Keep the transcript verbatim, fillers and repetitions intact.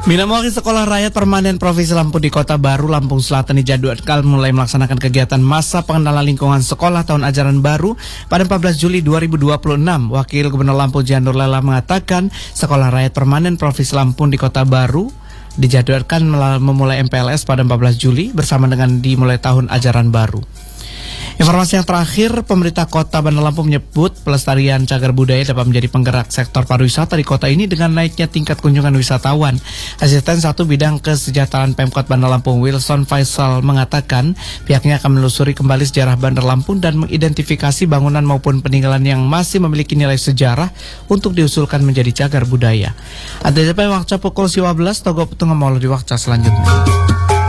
Bina Mewakili Sekolah Rakyat Permanen Provinsi Lampung di Kota Baru, Lampung Selatan dijadwalkan mulai melaksanakan kegiatan masa pengenalan lingkungan sekolah tahun ajaran baru pada empat belas Juli dua ribu dua puluh enam. Wakil Gubernur Lampung Jian Nur Lela mengatakan Sekolah Rakyat Permanen Provinsi Lampung di Kota Baru dijadwalkan memulai M P L S pada empat belas Juli bersama dengan dimulai tahun ajaran baru. Informasi yang terakhir, pemerintah Kota Bandar Lampung menyebut pelestarian cagar budaya dapat menjadi penggerak sektor pariwisata di kota ini dengan naiknya tingkat kunjungan wisatawan. Asisten satu bidang kesejahteraan Pemkot Bandar Lampung Wilson Faisal mengatakan pihaknya akan menelusuri kembali sejarah Bandar Lampung dan mengidentifikasi bangunan maupun peninggalan yang masih memiliki nilai sejarah untuk diusulkan menjadi cagar budaya. Ada waktu pukul lima belas, Togo Petungan mau di waktu selanjutnya.